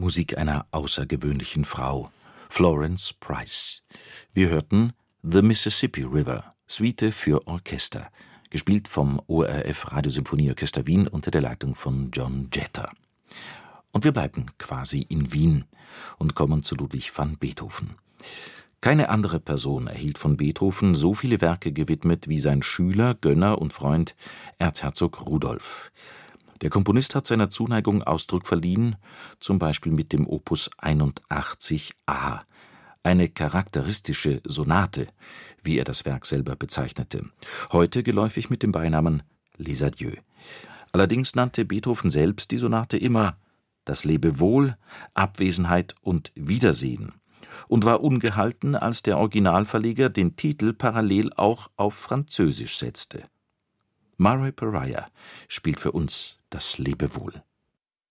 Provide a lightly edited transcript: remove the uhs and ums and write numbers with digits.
Musik einer außergewöhnlichen Frau, Florence Price. Wir hörten The Mississippi River, Suite für Orchester, gespielt vom ORF Radiosymphonieorchester Wien unter der Leitung von John Jetter. Und wir bleiben quasi in Wien und kommen zu Ludwig van Beethoven. Keine andere Person erhielt von Beethoven so viele Werke gewidmet wie sein Schüler, Gönner und Freund Erzherzog Rudolf. Der Komponist hat seiner Zuneigung Ausdruck verliehen, zum Beispiel mit dem Opus 81a, eine charakteristische Sonate, wie er das Werk selber bezeichnete, heute geläufig mit dem Beinamen Les Adieux. Allerdings nannte Beethoven selbst die Sonate immer das Lebewohl, Abwesenheit und Wiedersehen und war ungehalten, als der Originalverleger den Titel parallel auch auf Französisch setzte. Murray Pariah spielt für uns das Lebewohl.